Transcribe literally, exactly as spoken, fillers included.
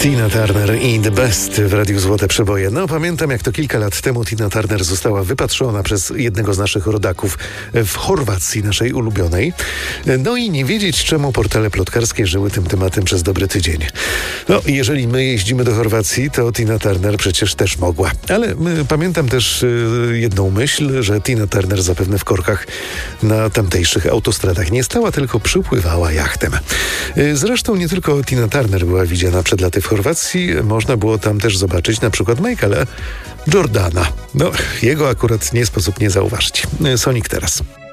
Tina Turner i The Best w Radiu Złote Przeboje. No pamiętam, jak to kilka lat temu Tina Turner została wypatrzona przez jednego z naszych rodaków w Chorwacji, naszej ulubionej. No i nie wiedzieć, czemu portale plotkarskie żyły tym tematem przez dobry tydzień. No, jeżeli my jeździmy do Chorwacji, to Tina Turner przecież też mogła. Ale y, pamiętam też y, jedną myśl, że Tina Turner zapewne w korkach na tamtejszych autostradach nie stała, tylko przypływała jachtem. Y, zresztą nie tylko Tina Turner była widziana przed laty w Chorwacji, można było tam też zobaczyć na przykład Michaela Jordana. No, jego akurat nie sposób nie zauważyć. Sonic teraz.